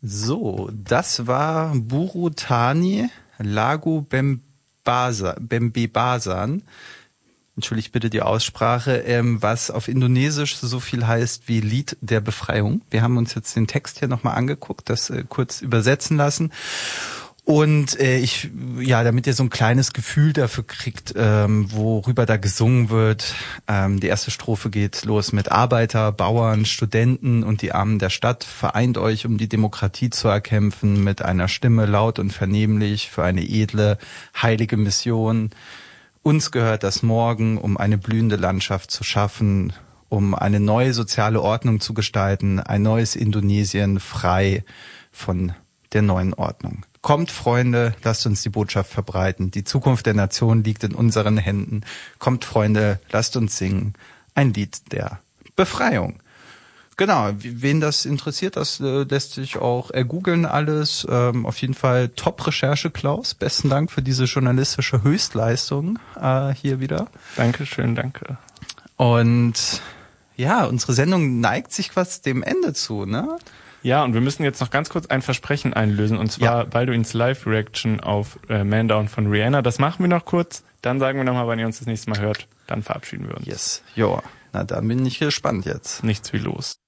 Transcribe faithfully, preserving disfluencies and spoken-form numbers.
So, das war Burutani Lagu Bembasa, Bembebasan. Entschuldigt bitte die Aussprache, ähm, was auf Indonesisch so viel heißt wie Lied der Befreiung. Wir haben uns jetzt den Text hier nochmal angeguckt, das äh, kurz übersetzen lassen. Und äh, ich, ja, damit ihr so ein kleines Gefühl dafür kriegt, ähm, worüber da gesungen wird. Ähm, die erste Strophe geht los mit Arbeiter, Bauern, Studenten und die Armen der Stadt. Vereint euch, um die Demokratie zu erkämpfen, mit einer Stimme laut und vernehmlich für eine edle, heilige Mission. Uns gehört das Morgen, um eine blühende Landschaft zu schaffen, um eine neue soziale Ordnung zu gestalten, ein neues Indonesien frei von der neuen Ordnung. Kommt, Freunde, lasst uns die Botschaft verbreiten. Die Zukunft der Nation liegt in unseren Händen. Kommt, Freunde, lasst uns singen. Ein Lied der Befreiung. Genau, wen das interessiert, das äh, lässt sich auch ergoogeln alles. Ähm, auf jeden Fall Top-Recherche, Klaus. Besten Dank für diese journalistische Höchstleistung äh, hier wieder. Dankeschön, danke. Und ja, unsere Sendung neigt sich quasi dem Ende zu, ne? Ja, und wir müssen jetzt noch ganz kurz ein Versprechen einlösen, und zwar ja. Balduins Live-Reaction auf äh, Man Down von Rihanna. Das machen wir noch kurz, dann sagen wir nochmal, wann ihr uns das nächste Mal hört, dann verabschieden wir uns. Yes, jo, na dann bin ich gespannt jetzt. Nichts wie los.